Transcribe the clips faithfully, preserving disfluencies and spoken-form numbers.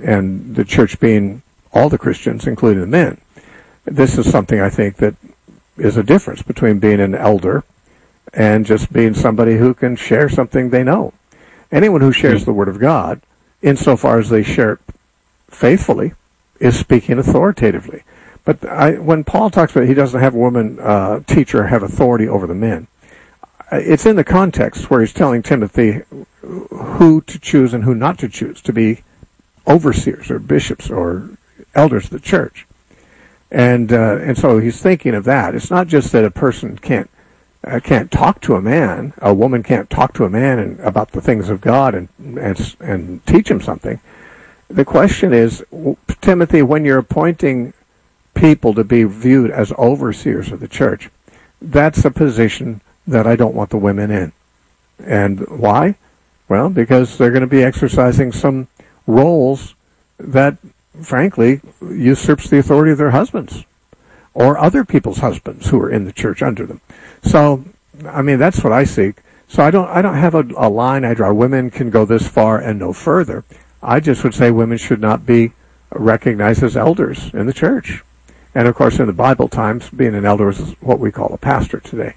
and the church being all the Christians, including the men. This is something I think that is a difference between being an elder and just being somebody who can share something they know. Anyone who shares the Word of God, insofar as they share it faithfully, is speaking authoritatively. But I, when Paul talks about he doesn't have a woman uh, teacher have authority over the men, it's in the context where he's telling Timothy who to choose and who not to choose to be overseers or bishops or elders of the church. And uh, and so he's thinking of that. It's not just that a person can't uh, can't talk to a man, a woman can't talk to a man and, about the things of God and, and and teach him something. The question is, Timothy, when you're appointing people to be viewed as overseers of the church, that's a position that I don't want the women in. And why? Well, because they're going to be exercising some roles that, frankly, usurps the authority of their husbands or other people's husbands who are in the church under them. So, I mean, that's what I seek. So I don't, I don't have a, a line I draw. Women can go this far and no further. I just would say women should not be recognized as elders in the church. And, of course, in the Bible times, being an elder is what we call a pastor today.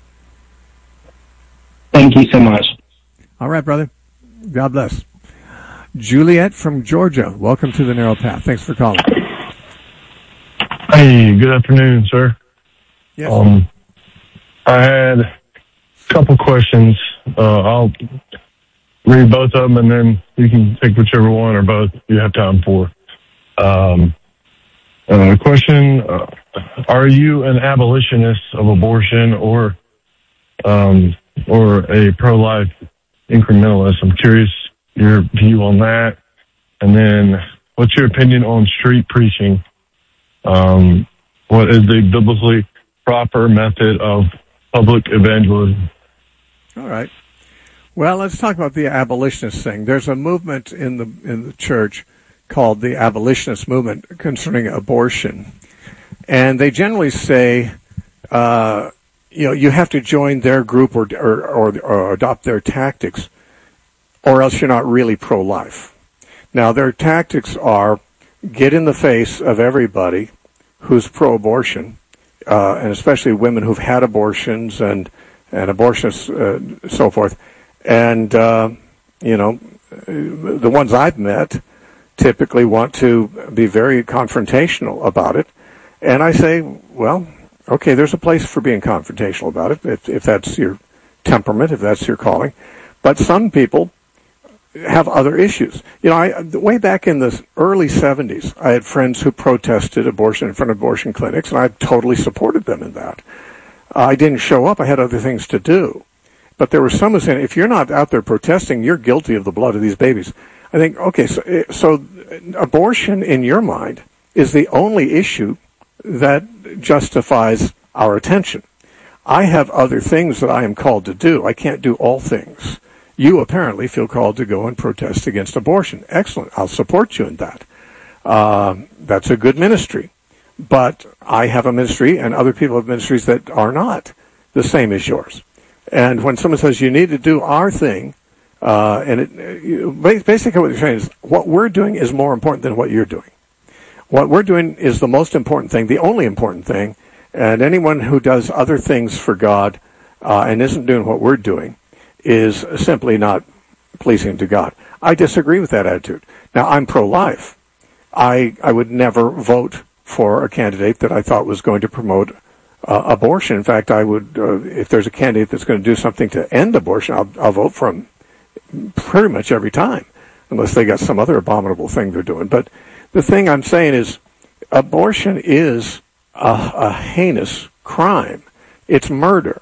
Thank you so much. All right, brother. God bless. Juliet from Georgia, welcome to the Narrow Path. Thanks for calling. Hey, good afternoon, sir. Yes. Um, I had a couple questions. Uh, I'll read both of them, and then you can pick whichever one or both you have time for. Um, uh, question, uh, are you an abolitionist of abortion or um, or a pro-life incrementalist? I'm curious your view on that. And then what's your opinion on street preaching? Um, what is the biblically proper method of public evangelism? All right. Well, let's talk about the abolitionist thing. There's a movement in the in the church called the abolitionist movement concerning abortion. And they generally say, uh, you know, you have to join their group or, or, or, or adopt their tactics, or else you're not really pro-life. Now, their tactics are get in the face of everybody who's pro-abortion, uh, and especially women who've had abortions and, and abortionists, uh, so forth. And, uh, you know, the ones I've met typically want to be very confrontational about it. And I say, well, okay, there's a place for being confrontational about it, if, if that's your temperament, if that's your calling. But some people have other issues. You know, I, way back in the early seventies, I had friends who protested abortion in front of abortion clinics, and I totally supported them in that. I didn't show up. I had other things to do. But there were some who said, if you're not out there protesting, you're guilty of the blood of these babies. I think, okay, so, so abortion in your mind is the only issue that justifies our attention. I have other things that I am called to do. I can't do all things. You apparently feel called to go and protest against abortion. Excellent. I'll support you in that. Uh, that's a good ministry. But I have a ministry, and other people have ministries that are not the same as yours. And when someone says you need to do our thing, uh, and it, basically what they're saying is what we're doing is more important than what you're doing. What we're doing is the most important thing, the only important thing, and anyone who does other things for God uh, and isn't doing what we're doing is simply not pleasing to God. I disagree with that attitude. Now, I'm pro-life. I I would never vote for a candidate that I thought was going to promote uh, abortion. In fact, I would, uh, if there's a candidate that's going to do something to end abortion, I'll, I'll vote for him pretty much every time, unless they got some other abominable thing they're doing. But the thing I'm saying is abortion is a, a heinous crime. It's murder.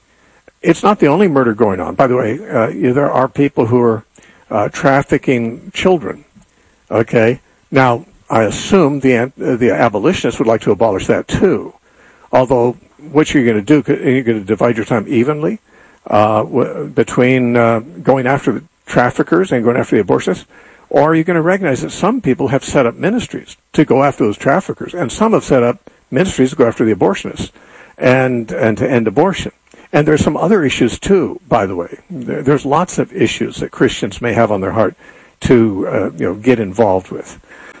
It's not the only murder going on. By the way, uh, there are people who are uh, trafficking children. Okay? Now, I assume the the abolitionists would like to abolish that too. Although, what you're going to do, you're going to divide your time evenly uh, w- between uh, going after the traffickers and going after the abortionists, or are you going to recognize that some people have set up ministries to go after those traffickers, and some have set up ministries to go after the abortionists and and to end abortion. And there's some other issues too, by the way. There's lots of issues that Christians may have on their heart to uh, you know get involved with.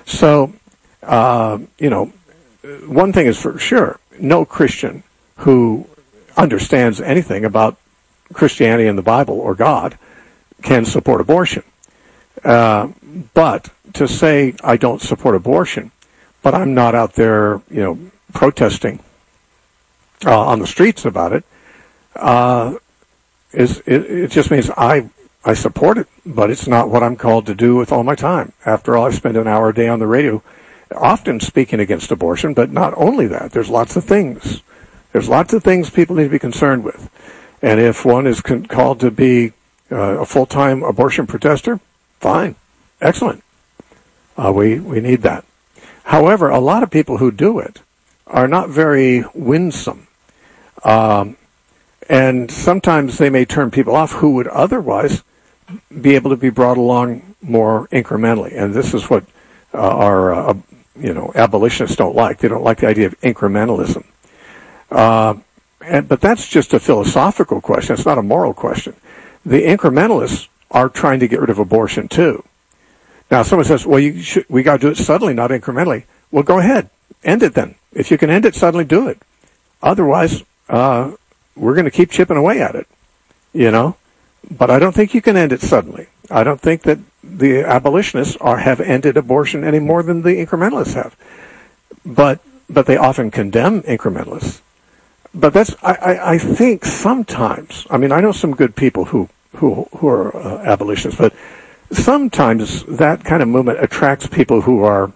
So, uh, you know, one thing is for sure, no Christian who understands anything about Christianity and the Bible or God can support abortion. Uh, but to say I don't support abortion, but I'm not out there, you know, protesting uh, on the streets about it, uh, is it, it just means I I support it, but it's not what I'm called to do with all my time. After all, I spend an hour a day on the radio, often speaking against abortion, but not only that. There's lots of things. There's lots of things people need to be concerned with. And if one is con- called to be uh, a full-time abortion protester, fine. Excellent. Uh, we, we need that. However, a lot of people who do it are not very winsome. Um, and sometimes they may turn people off who would otherwise be able to be brought along more incrementally. And this is what uh, our, uh, you know, abolitionists don't like. They don't like the idea of incrementalism. Uh, and, but that's just a philosophical question. It's not a moral question. The incrementalists are trying to get rid of abortion too. Now, someone says, well, you should, we got to do it suddenly, not incrementally. Well, go ahead. End it then. If you can end it suddenly, do it. Otherwise, uh, we're going to keep chipping away at it, you know. But I don't think you can end it suddenly. I don't think that the abolitionists are, have ended abortion any more than the incrementalists have. But but they often condemn incrementalists. But that's, I, I, I think sometimes, I mean, I know some good people who, who, who are uh, abolitionists, but sometimes that kind of movement attracts people who are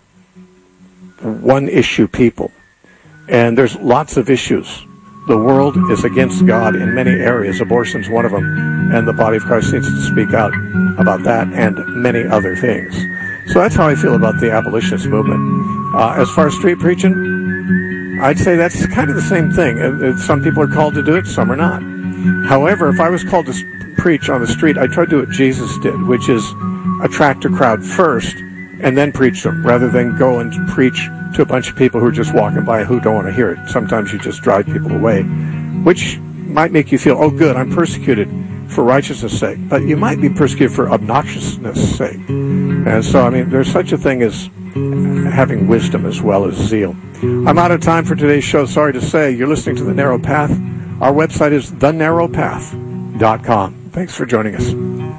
one-issue people. And there's lots of issues. The world is against God in many areas. Abortion's one of them. And the body of Christ needs to speak out about that and many other things. So that's how I feel about the abolitionist movement. Uh, as far as street preaching, I'd say that's kind of the same thing. Some people are called to do it, some are not. However, if I was called to preach on the street, I try to do what Jesus did, which is attract a crowd first and then preach them, rather than go and preach to a bunch of people who are just walking by who don't want to hear it. Sometimes you just drive people away, which might make you feel, oh, good, I'm persecuted for righteousness' sake. But you might be persecuted for obnoxiousness' sake. And so, I mean, there's such a thing as having wisdom as well as zeal. I'm out of time for today's show. Sorry to say. You're listening to The Narrow Path. Our website is the narrow path dot com. Thanks for joining us.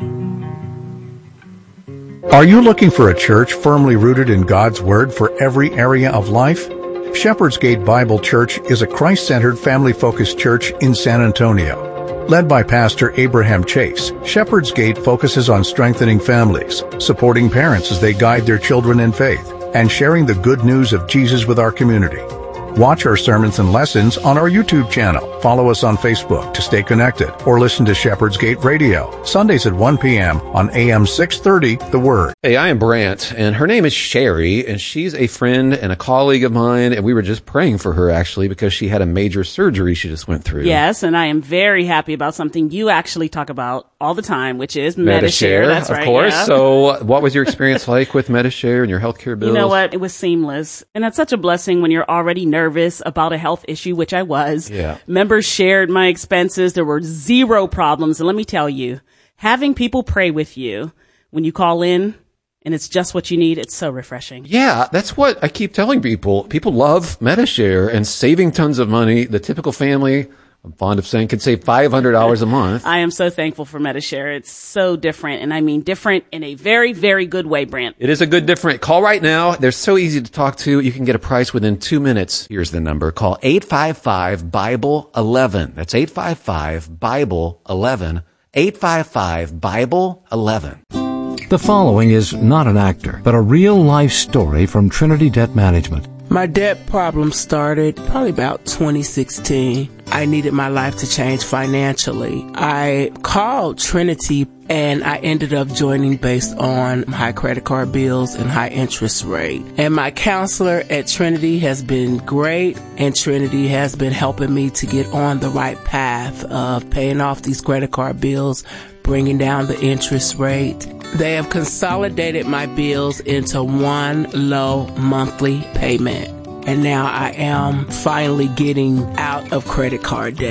Are you looking for a church firmly rooted in God's Word for every area of life? Shepherd's Gate Bible Church is a Christ-centered, family-focused church in San Antonio. Led by Pastor Abraham Chase, Shepherd's Gate focuses on strengthening families, supporting parents as they guide their children in faith, and sharing the good news of Jesus with our community. Watch our sermons and lessons on our YouTube channel. Follow us on Facebook to stay connected, or listen to Shepherd's Gate Radio, Sundays at one p.m. on A M six thirty, The Word. Hey, I am Brant, and her name is Sherry, and she's a friend and a colleague of mine, and we were just praying for her, actually, because she had a major surgery she just went through. Yes, and I am very happy about something you actually talk about all the time, which is Medi-Share. That's of right, course. yeah. So what was your experience like with Medi-Share and your healthcare bills? You know what? It was seamless. And that's such a blessing when you're already nervous about a health issue, which I was. Yeah. Members shared my expenses. There were zero problems. And let me tell you, having people pray with you when you call in and it's just what you need, it's so refreshing. Yeah, that's what I keep telling people. People love Medi-Share and saving tons of money. The typical family, I'm fond of saying, could save five hundred dollars a month. I am so thankful for Medi-Share. It's so different, and I mean different in a very, very good way, Brant. It is a good different. Call right now. They're so easy to talk to. You can get a price within two minutes. Here's the number. Call eight five five, Bible eleven. That's eight five five, Bible eleven. eight five five, Bible eleven. The following is not an actor, but a real-life story from Trinity Debt Management. My debt problem started probably about twenty sixteen. I needed my life to change financially. I called Trinity and I ended up joining based on high credit card bills and high interest rate. And my counselor at Trinity has been great, and Trinity has been helping me to get on the right path of paying off these credit card bills, bringing down the interest rate. They have consolidated my bills into one low monthly payment. And now I am finally getting out of credit card debt.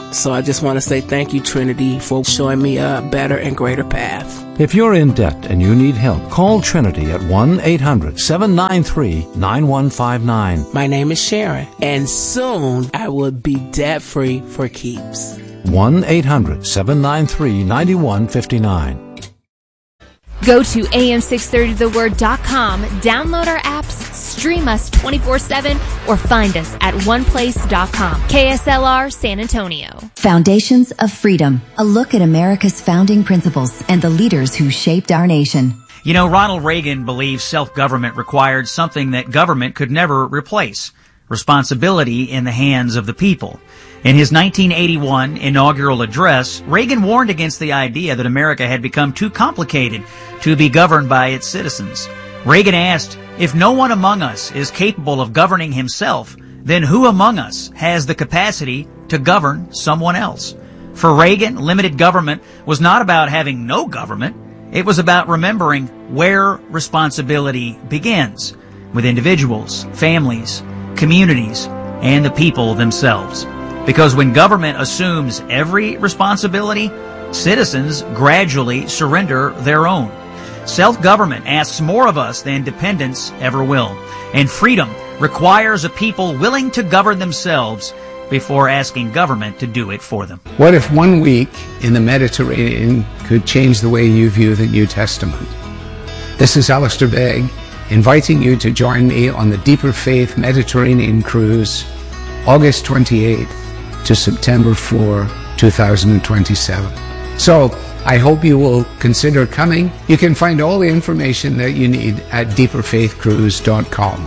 So I just want to say thank you, Trinity, for showing me a better and greater path. If you're in debt and you need help, call Trinity at one eight hundred seven nine three nine one five nine. My name is Sharon, and soon I will be debt-free for keeps. one eight hundred seven nine three nine one five nine. Go to A M six thirty the word dot com, download our apps, stream us twenty-four seven, or find us at one place dot com. K S L R San Antonio. Foundations of Freedom, a look at America's founding principles and the leaders who shaped our nation. You know, Ronald Reagan believed self-government required something that government could never replace: responsibility in the hands of the people. In his nineteen eighty-one inaugural address, Reagan warned against the idea that America had become too complicated to be governed by its citizens. Reagan asked, if no one among us is capable of governing himself, then who among us has the capacity to govern someone else? For Reagan, limited government was not about having no government. It was about remembering where responsibility begins, with individuals, families, communities, and the people themselves. Because when government assumes every responsibility, citizens gradually surrender their own. Self-government asks more of us than dependence ever will. And freedom requires a people willing to govern themselves before asking government to do it for them. What if one week in the Mediterranean could change the way you view the New Testament? This is Alistair Begg, inviting you to join me on the Deeper Faith Mediterranean Cruise, August twenty-eighth to September fourth, two thousand twenty-seven. So, I hope you will consider coming. You can find all the information that you need at deeper faith cruise dot com.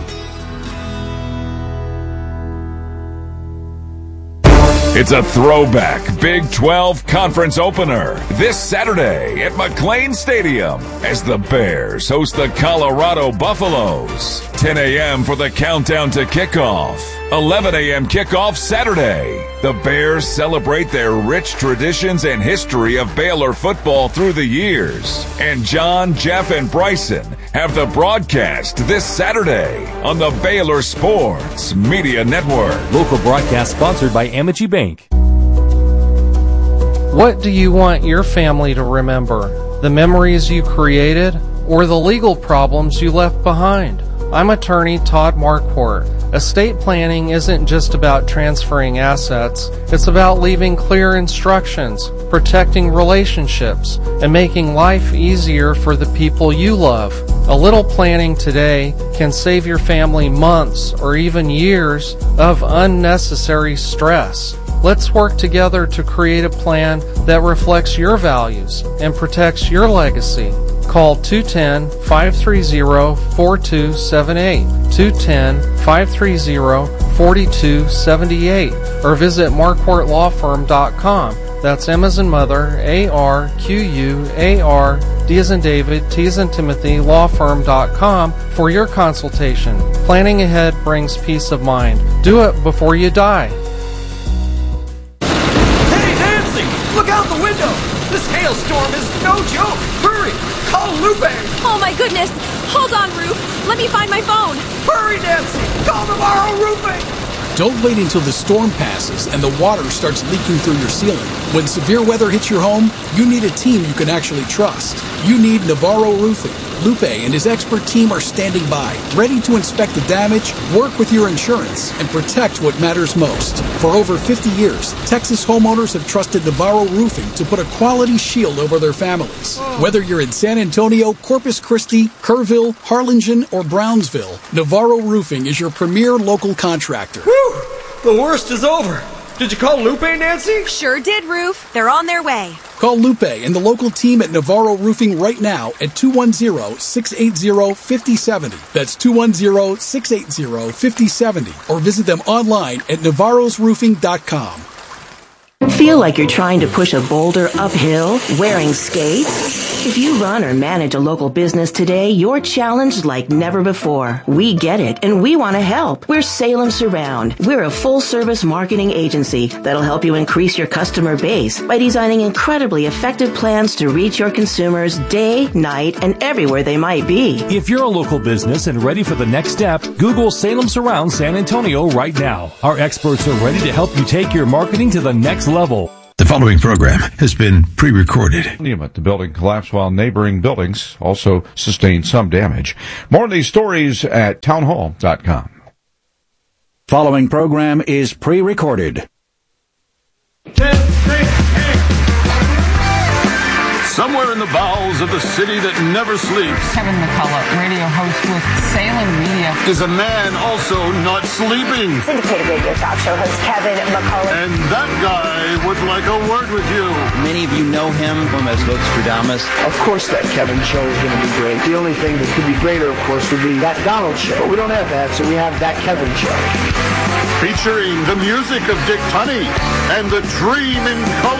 It's a throwback Big twelve conference opener this Saturday at McLean Stadium as the Bears host the Colorado Buffaloes. ten a.m. for the countdown to kickoff. eleven a.m. kickoff Saturday. The Bears celebrate their rich traditions and history of Baylor football through the years. And John, Jeff, and Bryson have the broadcast this Saturday on the Baylor Sports Media Network. Local broadcast sponsored by Amity Bank. What do you want your family to remember? The memories you created or the legal problems you left behind? I'm attorney Todd Marquardt. Estate planning isn't just about transferring assets. It's about leaving clear instructions, protecting relationships, and making life easier for the people you love. A little planning today can save your family months or even years of unnecessary stress. Let's work together to create a plan that reflects your values and protects your legacy. Call two one zero, five three zero, four two seven eight, two one zero, five three zero, four two seven eight, or visit marquardt law firm dot com. That's M as in mother, A R Q U A R, D as in David, T as in Timothy, law firm dot com for your consultation. Planning ahead brings peace of mind. Do it before you die. Hey, Nancy! Look out the window! This hailstorm is no joke! Hurry! Call Lupe! Oh my goodness! Hold on, Roof! Let me find my phone! Hurry, Nancy! Call Navarro Roofing! Don't wait until the storm passes and the water starts leaking through your ceiling. When severe weather hits your home, you need a team you can actually trust. You need Navarro Roofing. Lupe and his expert team are standing by, ready to inspect the damage, work with your insurance, and protect what matters most. For over fifty years, Texas homeowners have trusted Navarro Roofing to put a quality shield over their families. Whether you're in San Antonio, Corpus Christi, Kerrville, Harlingen, or Brownsville, Navarro Roofing is your premier local contractor. Whew! The worst is over. Did you call Lupe, Nancy? Sure did, Roof. They're on their way. Call Lupe and the local team at Navarro Roofing right now at two one zero, six eight zero, five zero seven zero. That's two one zero, six eight zero, five zero seven zero. Or visit them online at navarros roofing dot com. Feel like you're trying to push a boulder uphill wearing skates? If you run or manage a local business today, you're challenged like never before. We get it, and we want to help. We're Salem Surround. We're a full-service marketing agency that'll help you increase your customer base by designing incredibly effective plans to reach your consumers day, night, and everywhere they might be. If you're a local business and ready for the next step, Google Salem Surround San Antonio right now. Our experts are ready to help you take your marketing to the next level. The following program has been pre-recorded. The building collapsed while neighboring buildings also sustained some damage. More of these stories at townhall dot com. Following program is pre-recorded. Somewhere in the bowels of the city that never sleeps, Kevin McCullough, radio host with Salem Media, is a man also not sleeping. Syndicated radio talk show host Kevin McCullough. And that guy would like a word with you. Many of you know him as Nostradamus. Of course that Kevin show is going to be great. The only thing that could be greater, of course, would be that Donald show. But we don't have that, so we have that Kevin show. Featuring the music of Dick Tunney and the Dream in Color.